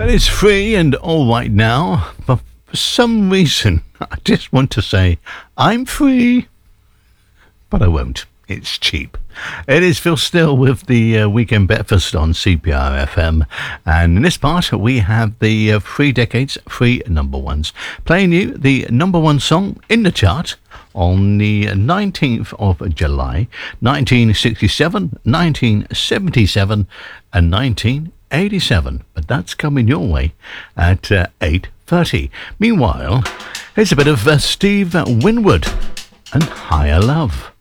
That is free and all right now, but for some reason, I just want to say, I'm free, but I won't. It's cheap. It is Phil Still with the Weekend Breakfast on CPR FM. And in this part, we have the 3 decades, 3 number ones. Playing you the number one song in the chart on the 19th of July, 1967, 1977, and 1987. But that's coming your way at 8:30. Meanwhile, here's a bit of Steve Winwood and Higher Love.